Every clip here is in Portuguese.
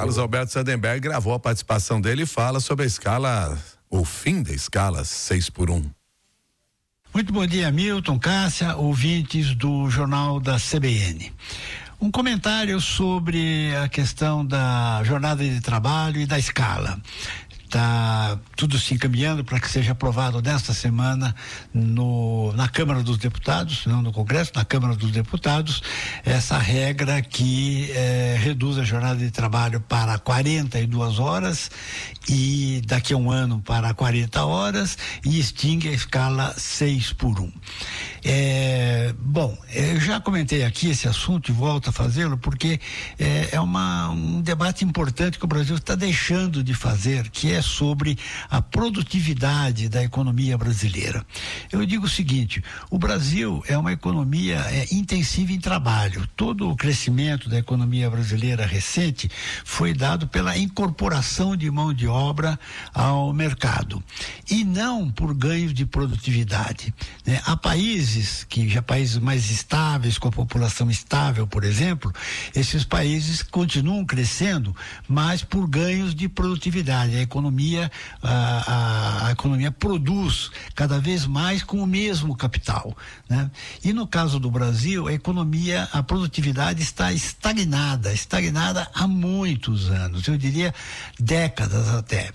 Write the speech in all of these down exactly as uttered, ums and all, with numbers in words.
Carlos Alberto Sandenberg gravou a participação dele e fala sobre a escala, o fim da escala seis por um. Muito bom dia, Milton, Cássia, ouvintes do Jornal da C B N. Um comentário sobre a questão da jornada de trabalho e da escala. Está tudo se encaminhando para que seja aprovado nesta semana no, na Câmara dos Deputados, não no Congresso, na Câmara dos Deputados, essa regra que eh, reduz a jornada de trabalho para quarenta e duas horas e daqui a um ano para quarenta horas e extingue a escala seis por um. É, bom, eu já comentei aqui esse assunto e volto a fazê-lo porque é, é uma, um debate importante que o Brasil está deixando de fazer, que é sobre a produtividade da economia brasileira. Eu digo o seguinte: o Brasil é uma economia é, intensiva em trabalho. Todo o crescimento da economia brasileira recente foi dado pela incorporação de mão de obra ao mercado e não por ganhos de produtividade, né? Há países que já países mais estáveis, com a população estável, por exemplo, esses países continuam crescendo, mas por ganhos de produtividade. A economia, a, a, a economia produz cada vez mais com o mesmo capital, né? E no caso do Brasil, a economia, a produtividade está estagnada, estagnada há muitos anos, eu diria décadas até.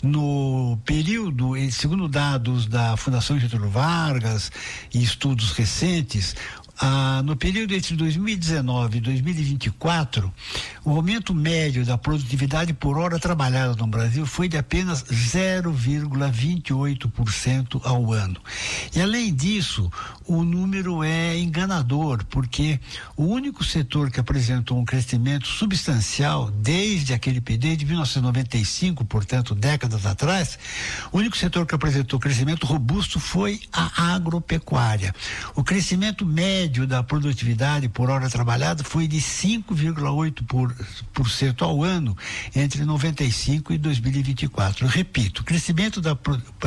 No período, segundo dados da Fundação Getúlio Vargas e estudos recentes, Ah, no período entre dois mil e dezenove e dois mil e vinte e quatro, o aumento médio da produtividade por hora trabalhada no Brasil foi de apenas zero vírgula vinte e oito por cento ao ano. E além disso, o número é enganador, porque o único setor que apresentou um crescimento substancial desde aquele período de mil novecentos e noventa e cinco, portanto, décadas atrás, o único setor que apresentou crescimento robusto foi a agropecuária. O crescimento médio da produtividade por hora trabalhada foi de cinco vírgula oito por cento ao ano entre noventa e cinco e dois mil e vinte e quatro. Eu repito, o crescimento da,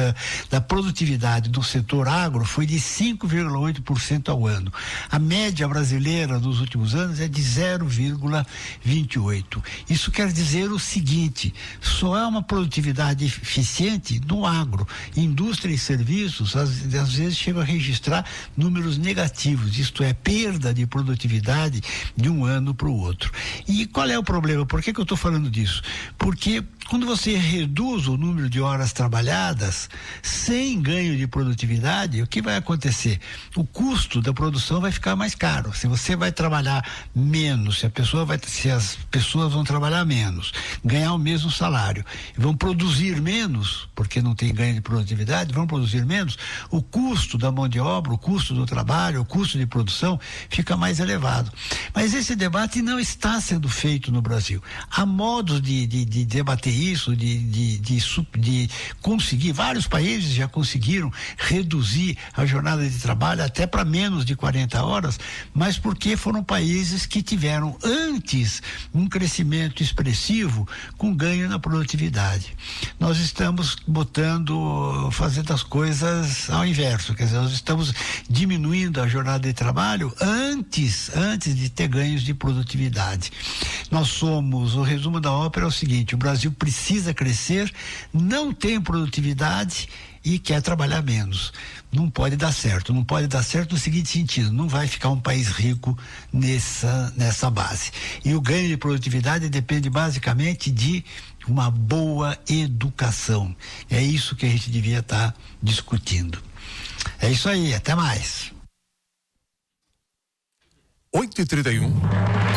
da produtividade do setor agro foi de cinco vírgula oito por cento ao ano. A média brasileira nos últimos anos é de zero vírgula vinte e oito por cento. Isso quer dizer o seguinte: só há uma produtividade eficiente no agro. Indústria e serviços às, às vezes chegam a registrar números negativos. Isto é, perda de produtividade de um ano para o outro. E qual é o problema? Por que que eu estou falando disso? Porque quando você reduz o número de horas trabalhadas sem ganho de produtividade, o que vai acontecer? O custo da produção vai ficar mais caro. Se você vai trabalhar menos, se a pessoa vai, se as pessoas vão trabalhar menos, ganhar o mesmo salário, vão produzir menos, porque não tem ganho de produtividade, vão produzir menos, o custo da mão de obra, o custo do trabalho, o custo de produção fica mais elevado. Mas esse debate não está sendo feito no Brasil. Há modos de, de, de debater isso, de, de, de, de conseguir, vários países já conseguiram reduzir a jornada de trabalho até para menos de quarenta horas, mas porque foram países que tiveram antes um crescimento expressivo com ganho na produtividade. Nós estamos botando, fazendo as coisas ao inverso, quer dizer, nós estamos diminuindo a jornada de trabalho antes, antes de ter ganhos de produtividade. Nós somos, o resumo da ópera é o seguinte: o Brasil precisa crescer, não tem produtividade e quer trabalhar menos. Não pode dar certo, não pode dar certo no seguinte sentido: não vai ficar um país rico nessa, nessa base. E o ganho de produtividade depende basicamente de uma boa educação. É isso que a gente devia estar discutindo. É isso aí, até mais. oito e trinta e um.